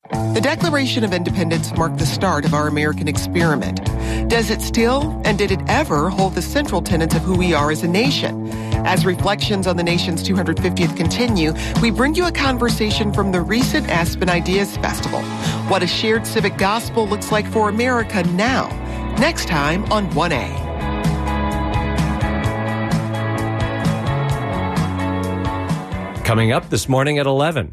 The Declaration of Independence marked the start of our American experiment. Does it still, and did it ever, hold the central tenets of who we are as a nation? As reflections on the nation's 250th continue, we bring you a conversation from the recent Aspen Ideas Festival. What a shared civic gospel looks like for America now. Next time on 1A. Coming up this morning at 11.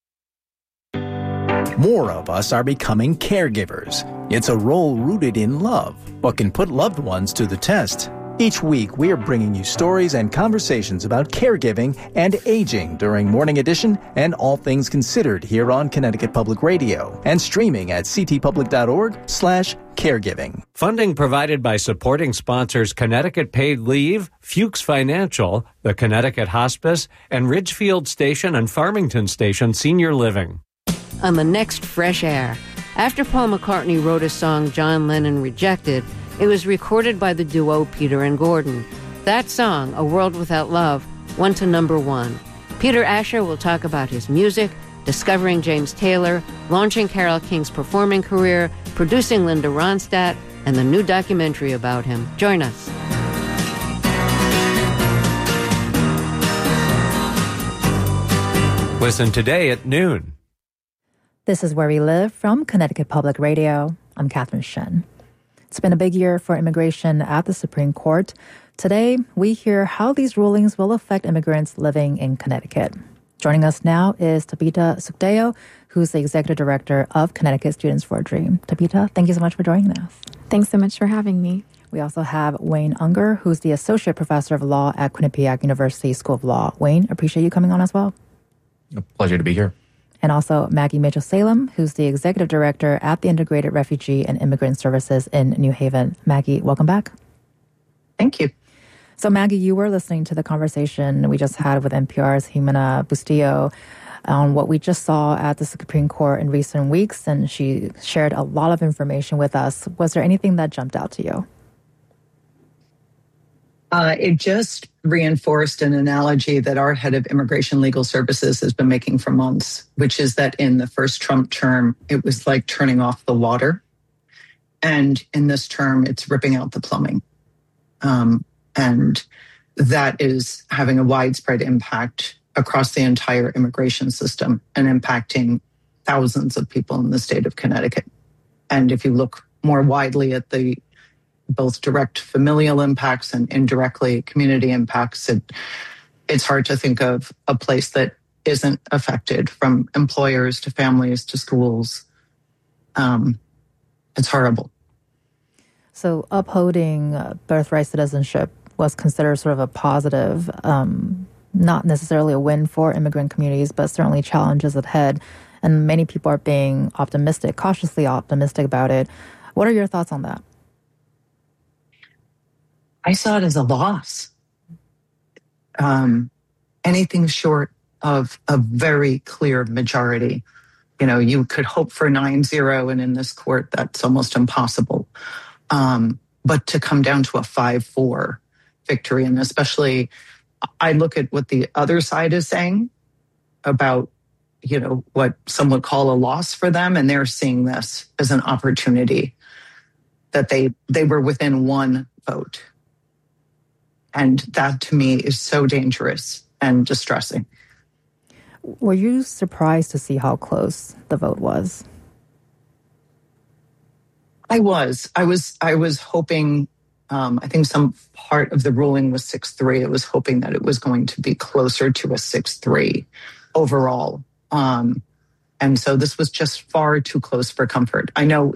More of us are becoming caregivers. It's a role rooted in love, but can put loved ones to the test. Each week, we are bringing you stories and conversations about caregiving and aging during Morning Edition and All Things Considered here on Connecticut Public Radio and streaming at ctpublic.org/caregiving. Funding provided by supporting sponsors Connecticut Paid Leave, Fuchs Financial, the Connecticut Hospice, and Ridgefield Station and Farmington Station Senior Living. On the next Fresh Air, after Paul McCartney wrote a song John Lennon rejected, it was recorded by the duo Peter and Gordon. That song, A World Without Love, went to number 1. Peter Asher will talk about his music, discovering James Taylor, launching Carole King's performing career, producing Linda Ronstadt, and the new documentary about him. Join us. Listen today at noon. This is Where We Live from Connecticut Public Radio. I'm Catherine Shen. It's been a big year for immigration at the Supreme Court. Today, we hear how these rulings will affect immigrants living in Connecticut. Joining us now is Tabitha Sugdeo, who's the Executive Director of Connecticut Students for a Dream. Tabitha, thank you so much for joining us. Thanks so much for having me. We also have Wayne Unger, who's the Associate Professor of Law at Quinnipiac University School of Law. Wayne, appreciate you coming on as well. A pleasure to be here. And also Maggie Mitchell-Salem, who's the Executive Director at the Integrated Refugee and Immigrant Services in New Haven. Maggie, welcome back. Thank you. So Maggie, you were listening to the conversation we just had with NPR's Jimena Bustillo on what we just saw at the Supreme Court in recent weeks, and she shared a lot of information with us. Was there anything that jumped out to you? It just reinforced an analogy that our head of Immigration Legal Services has been making for months, which is that in the first Trump term, it was like turning off the water. And in this term, it's ripping out the plumbing. And that is having a widespread impact across the entire immigration system and impacting thousands of people in the state of Connecticut. And if you look more widely at the both direct familial impacts and indirectly community impacts, it's hard to think of a place that isn't affected, from employers to families to schools. It's horrible. So upholding birthright citizenship was considered sort of a positive, not necessarily a win for immigrant communities, but certainly challenges ahead. And many people are being optimistic, cautiously optimistic about it. What are your thoughts on that? I saw it as a loss. Anything short of a very clear majority. You know, you could hope for 9-0, and in this court, that's almost impossible. But to come down to a 5-4 victory, and especially, I look at what the other side is saying about, you know, what some would call a loss for them, and they're seeing this as an opportunity, that they were within one vote. And that, to me, is so dangerous and distressing. Were you surprised to see how close the vote was? I was hoping, I think some part of the ruling was 6-3. I was hoping that it was going to be closer to a 6-3 overall. And so this was just far too close for comfort. I know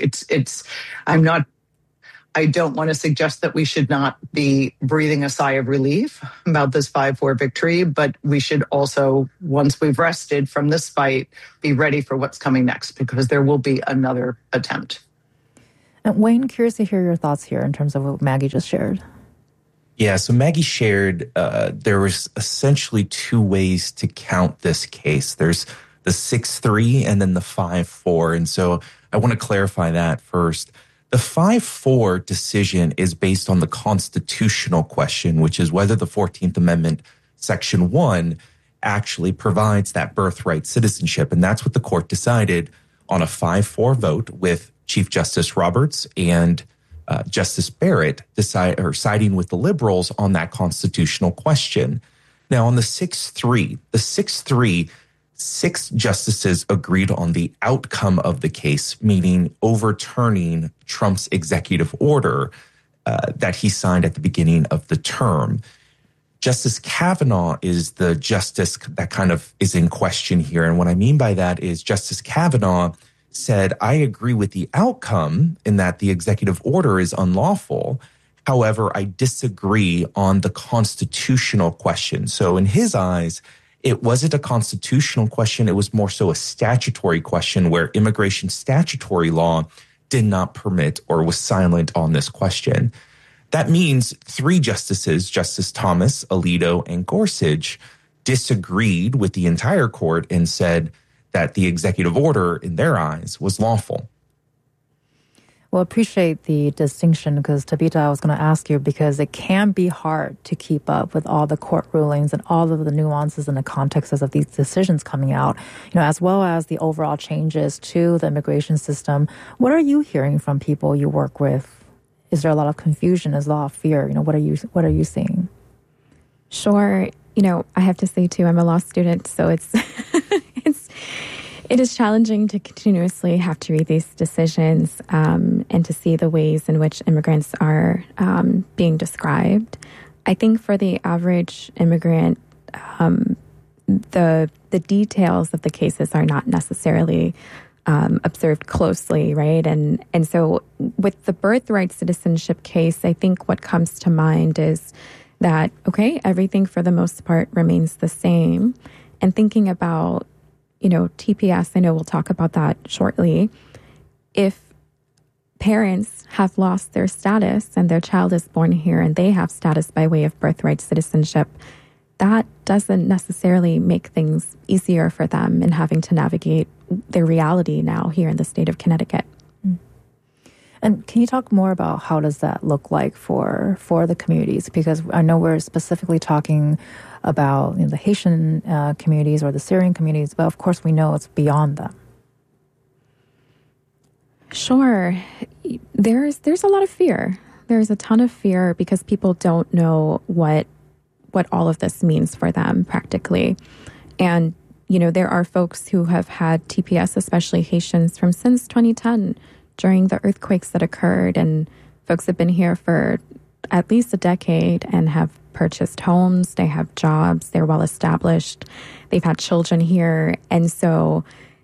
I don't want to suggest that we should not be breathing a sigh of relief about this 5-4 victory, but we should also, once we've rested from this fight, be ready for what's coming next, because there will be another attempt. And Wayne, curious to hear your thoughts here in terms of what Maggie just shared. Yeah, so Maggie shared there was essentially two ways to count this case. There's the 6-3 and then the 5-4. And so I want to clarify that first. The 5-4 decision is based on the constitutional question, which is whether the 14th Amendment, Section 1, actually provides that birthright citizenship. And that's what the court decided on a 5-4 vote with Chief Justice Roberts and Justice Barrett siding with the liberals on that constitutional question. Now, on the 6-3, 6 justices agreed on the outcome of the case, meaning overturning Trump's executive order that he signed at the beginning of the term. Justice Kavanaugh is the justice that kind of is in question here. And what I mean by that is Justice Kavanaugh said, I agree with the outcome in that the executive order is unlawful. However, I disagree on the constitutional question. So in his eyes, it wasn't a constitutional question. It was more so a statutory question where immigration statutory law did not permit or was silent on this question. That means 3 justices, Justice Thomas, Alito, and Gorsuch, disagreed with the entire court and said that the executive order, in their eyes, was lawful. Well, appreciate the distinction because, Tabitha, I was going to ask you because it can be hard to keep up with all the court rulings and all of the nuances and the contexts of these decisions coming out, as well as the overall changes to the immigration system. What are you hearing from people you work with? Is there a lot of confusion? Is there a lot of fear? What are you seeing? Sure. I have to say too, I'm a law student, so it is challenging to continuously have to read these decisions and to see the ways in which immigrants are being described. I think for the average immigrant, the details of the cases are not necessarily observed closely, right? And so with the birthright citizenship case, I think what comes to mind is that, okay, everything for the most part remains the same. And thinking about, TPS, I know we'll talk about that shortly. If parents have lost their status and their child is born here and they have status by way of birthright citizenship, that doesn't necessarily make things easier for them in having to navigate their reality now here in the state of Connecticut. And can you talk more about how does that look like for the communities? Because I know we're specifically talking about the Haitian communities or the Syrian communities, but of course we know it's beyond them. Sure. There's a lot of fear. There's a ton of fear because people don't know what all of this means for them practically. And, there are folks who have had TPS, especially Haitians, from since 2010 during the earthquakes that occurred. And folks have been here for at least a decade and have purchased homes. They have jobs. They're well established. They've had children here. And so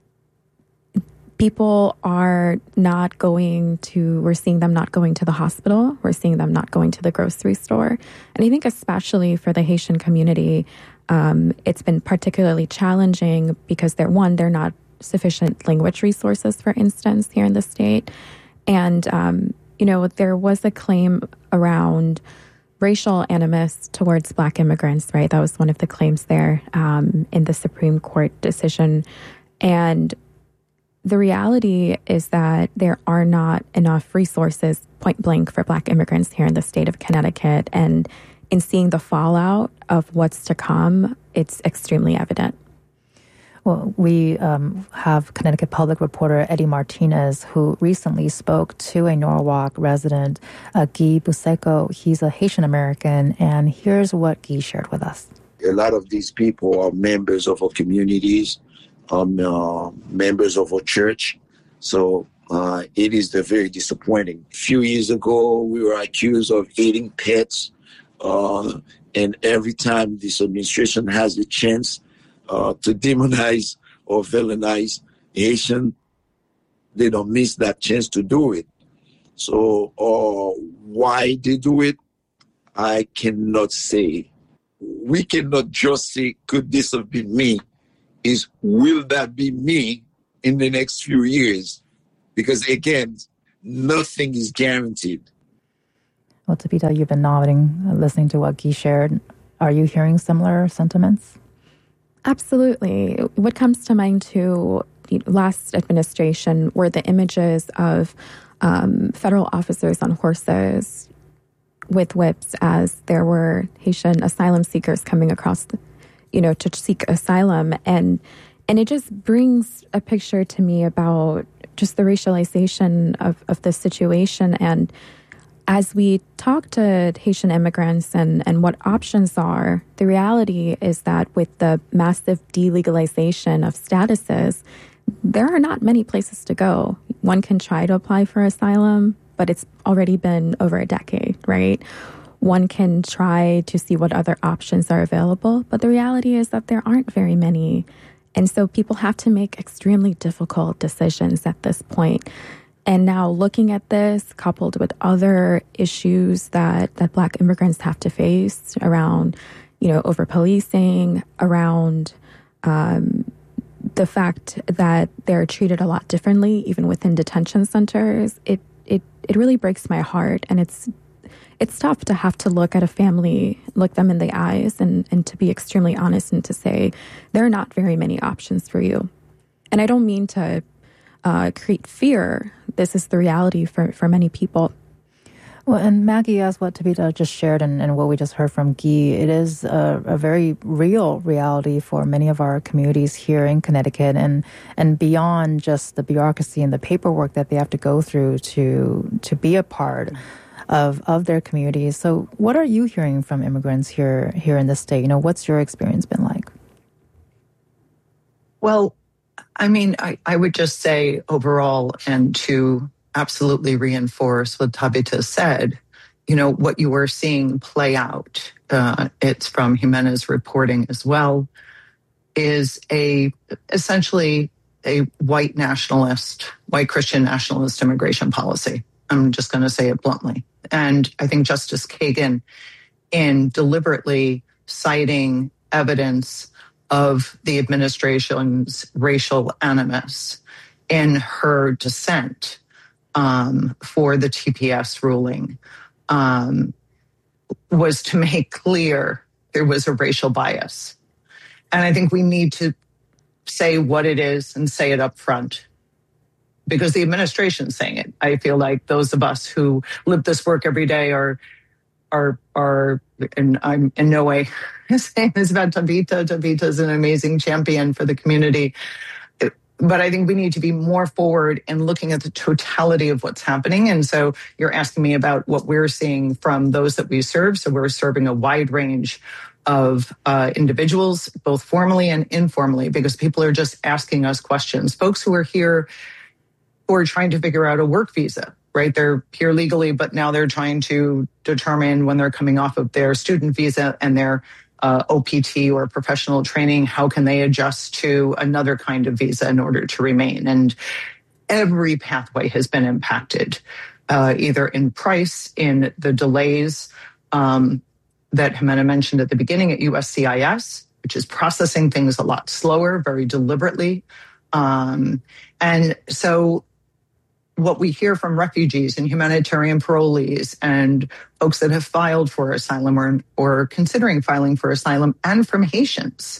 people are we're seeing them not going to the hospital. We're seeing them not going to the grocery store. And I think especially for the Haitian community, it's been particularly challenging because they're not sufficient language resources, for instance, here in the state. And, there was a claim around racial animus towards Black immigrants, right? That was one of the claims there in the Supreme Court decision. And the reality is that there are not enough resources, point blank, for Black immigrants here in the state of Connecticut. And in seeing the fallout of what's to come, it's extremely evident. Well, we have Connecticut Public reporter Eddie Martinez, who recently spoke to a Norwalk resident, Guy Buseco. He's a Haitian American, and here's what Guy shared with us. A lot of these people are members of our communities, members of our church. So it is very disappointing. A few years ago, we were accused of eating pets. And every time this administration has the chance to demonize or villainize Haitian, they don't miss that chance to do it. So why they do it, I cannot say. We cannot just say, could this have been me? Will that be me in the next few years? Because again, nothing is guaranteed. Well, Tabitha, you've been nodding, listening to what Guy shared. Are you hearing similar sentiments? Absolutely. What comes to mind too, last administration were the images of federal officers on horses with whips as there were Haitian asylum seekers coming across, to seek asylum. And And it just brings a picture to me about just the racialization of the situation. And as we talk to Haitian immigrants and what options are, the reality is that with the massive delegalization of statuses, there are not many places to go. One can try to apply for asylum, but it's already been over a decade, right? One can try to see what other options are available, but the reality is that there aren't very many. And so people have to make extremely difficult decisions at this point. And now looking at this, coupled with other issues that Black immigrants have to face around, over-policing, around the fact that they're treated a lot differently, even within detention centers, it really breaks my heart. And it's tough to have to look at a family, look them in the eyes, and to be extremely honest and to say, there are not very many options for you. And I don't mean to create fear. This is the reality for many people. Well, and Maggie, as what Tabitha just shared and what we just heard from Guy, it is a very real reality for many of our communities here in Connecticut and beyond just the bureaucracy and the paperwork that they have to go through to be a part of their communities. So what are you hearing from immigrants here in the state? What's your experience been like? Well, I mean, I would just say overall, and to absolutely reinforce what Tabitha said, what you were seeing play out, it's from Jimenez reporting as well, is essentially a white Christian nationalist immigration policy. I'm just going to say it bluntly. And I think Justice Kagan, in deliberately citing evidence of the administration's racial animus in her dissent for the TPS ruling, was to make clear there was a racial bias. And I think we need to say what it is and say it up front, because the administration's saying it. I feel like those of us who live this work every day are, and I'm in no way saying this about Tabitha. Tabitha is an amazing champion for the community. But I think we need to be more forward in looking at the totality of what's happening. And so you're asking me about what we're seeing from those that we serve. So we're serving a wide range of individuals, both formally and informally, because people are just asking us questions. Folks who are here who are trying to figure out a work visa, right? They're here legally, but now they're trying to determine when they're coming off of their student visa and their OPT or professional training, how can they adjust to another kind of visa in order to remain? And every pathway has been impacted, either in price, in the delays that Jimena mentioned at the beginning at USCIS, which is processing things a lot slower, very deliberately. And so what we hear from refugees and humanitarian parolees and folks that have filed for asylum or considering filing for asylum, and from Haitians,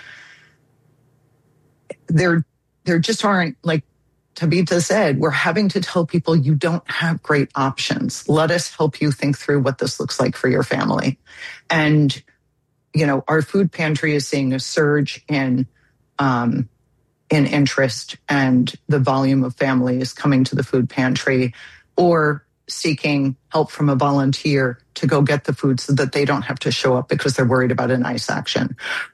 there just aren't, like Tabitha said, we're having to tell people you don't have great options. Let us help you think through what this looks like for your family. And, our food pantry is seeing a surge in interest and the volume of families coming to the food pantry or seeking help from a volunteer to go get the food so that they don't have to show up because they're worried about an ICE action.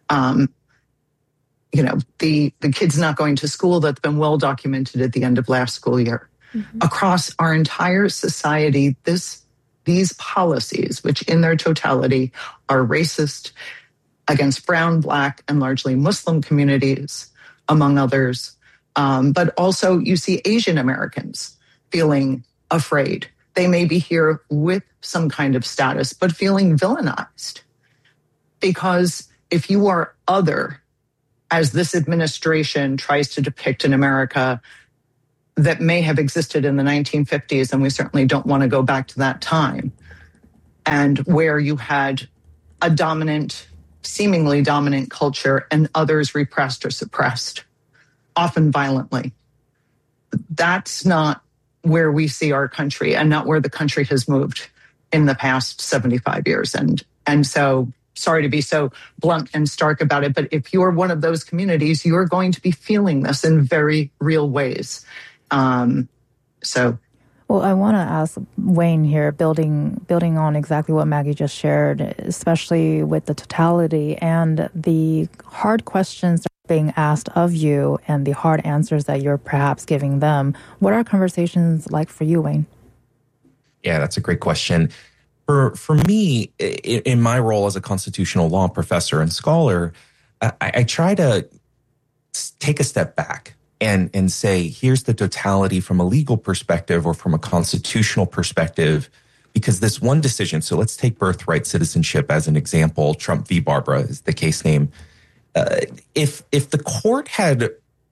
The kids not going to school, that's been well documented at the end of last school year. Mm-hmm. Across our entire society, these policies, which in their totality are racist against brown, Black, and largely Muslim communities, among others. But also you see Asian Americans feeling afraid. They may be here with some kind of status, but feeling villainized. Because if you are other, as this administration tries to depict an America that may have existed in the 1950s, and we certainly don't want to go back to that time, and where you had a seemingly dominant culture and others repressed or suppressed, often violently. That's not where we see our country and not where the country has moved in the past 75 years. And so sorry to be so blunt and stark about it, but if you're one of those communities, you're going to be feeling this in very real ways. Well, I want to ask Wayne here, building on exactly what Maggie just shared, especially with the totality and the hard questions that are being asked of you and the hard answers that you're perhaps giving them. What are conversations like for you, Wayne? Yeah, that's a great question. For me, in my role as a constitutional law professor and scholar, I try to take a step back and say, here's the totality from a legal perspective or from a constitutional perspective, because this one decision, so let's take birthright citizenship as an example. Trump v. Barbara is the case name. If the court had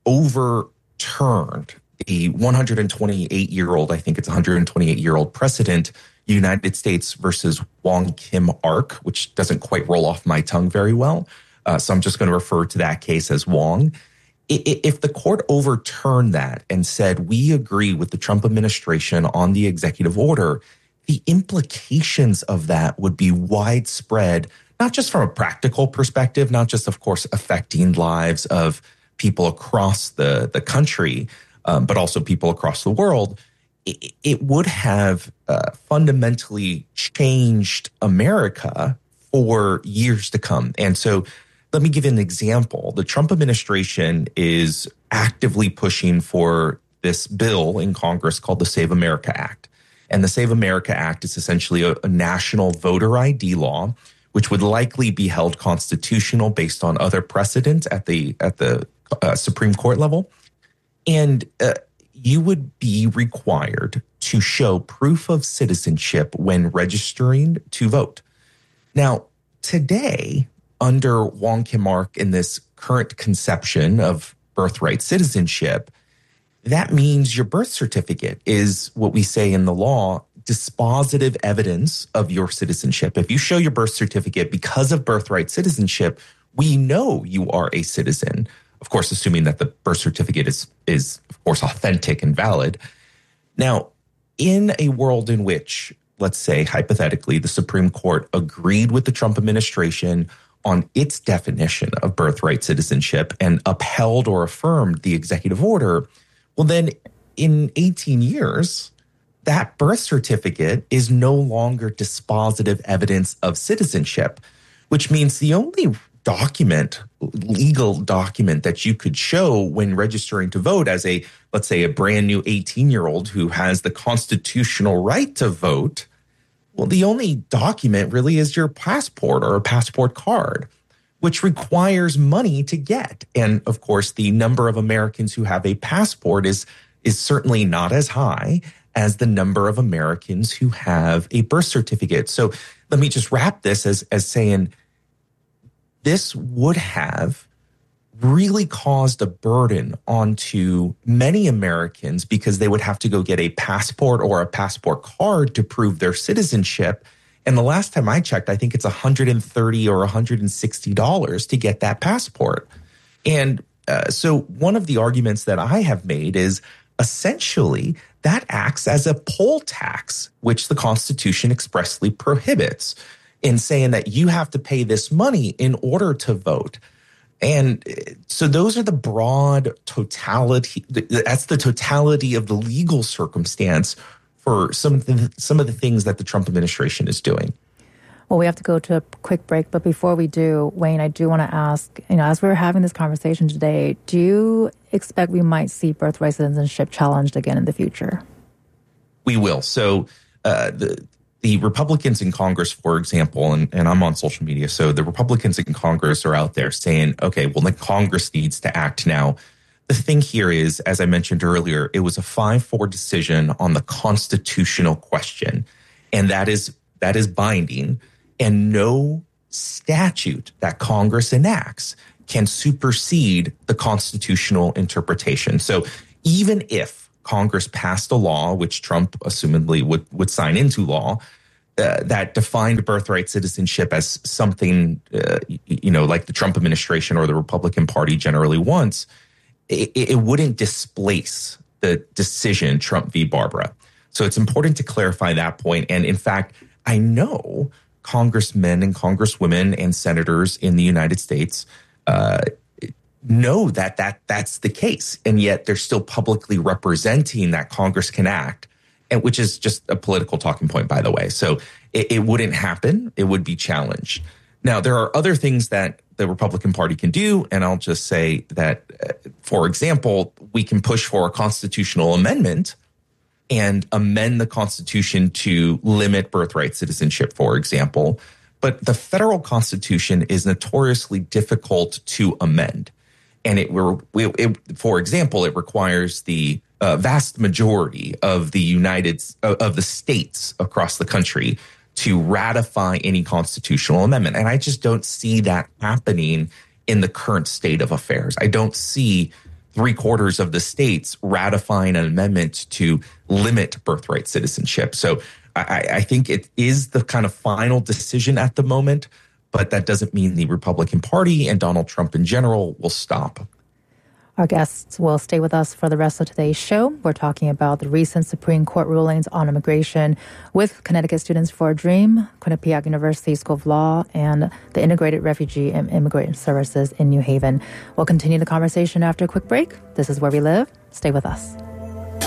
overturned the 128-year-old, I think it's 128-year-old precedent, United States versus Wong Kim Ark, which doesn't quite roll off my tongue very well, so I'm just going to refer to that case as Wong. If the court overturned that and said, we agree with the Trump administration on the executive order, the implications of that would be widespread, not just from a practical perspective, not just, of course, affecting lives of people across the country, but also people across the world. It would have fundamentally changed America for years to come. And so let me give you an example. The Trump administration is actively pushing for this bill in Congress called the Save America Act. And the Save America Act is essentially a national voter ID law, which would likely be held constitutional based on other precedent at the Supreme Court level. And you would be required to show proof of citizenship when registering to vote. Now, today, under Wong Kim Ark in this current conception of birthright citizenship, that means your birth certificate is what we say in the law, dispositive evidence of your citizenship. If you show your birth certificate because of birthright citizenship, we know you are a citizen. Of course, assuming that the birth certificate is of course authentic and valid. Now, in a world in which, let's say hypothetically, the Supreme Court agreed with the Trump administration on its definition of birthright citizenship and upheld or affirmed the executive order, well, then in 18 years, that birth certificate is no longer dispositive evidence of citizenship, which means the only legal document that you could show when registering to vote as let's say a brand new 18-year-old who has the constitutional right to vote, well, the only document really is your passport or a passport card, which requires money to get. And of course, the number of Americans who have a passport is certainly not as high as the number of Americans who have a birth certificate. So let me just wrap this as saying this would have really caused a burden onto many Americans because they would have to go get a passport or a passport card to prove their citizenship. And the last time I checked, I think it's $130 or $160 to get that passport. And so one of the arguments that I have made is essentially that acts as a poll tax, which the Constitution expressly prohibits, in saying that you have to pay this money in order to vote. And so those are the broad totality. That's the totality of the legal circumstance for some of the things that the Trump administration is doing. Well, we have to go to a quick break. But before we do, Wayne, I do want to ask, as we're having this conversation today, do you expect we might see birthright citizenship challenged again in the future? We will. So the Republicans in Congress, for example, and I'm on social media, so the Republicans in Congress are out there saying, okay, well, then Congress needs to act now. The thing here is, as I mentioned earlier, it was a 5-4 decision on the constitutional question, and that is binding, and no statute that Congress enacts can supersede the constitutional interpretation. So even if Congress passed a law, which Trump assumedly would sign into law, that defined birthright citizenship as something, like the Trump administration or the Republican Party generally wants, it wouldn't displace the decision Trump v. Barbara. So it's important to clarify that point. And in fact, I know congressmen and congresswomen and senators in the United States know that's the case, and yet they're still publicly representing that Congress can act, and which is just a political talking point, by the way. So it wouldn't happen. It would be challenged. Now, there are other things that the Republican Party can do, and I'll just say that, for example, we can push for a constitutional amendment and amend the Constitution to limit birthright citizenship, for example. But the federal Constitution is notoriously difficult to amend. And for example, it requires the vast majority of the states across the country to ratify any constitutional amendment. And I just don't see that happening in the current state of affairs. I don't see 3/4 of the states ratifying an amendment to limit birthright citizenship. So I think it is the kind of final decision at the moment, but that doesn't mean the Republican Party and Donald Trump in general will stop. Our guests will stay with us for the rest of today's show. We're talking about the recent Supreme Court rulings on immigration with Connecticut Students for a Dream, Quinnipiac University School of Law, and the Integrated Refugee and Immigrant Services in New Haven. We'll continue the conversation after a quick break. This is Where We Live. Stay with us.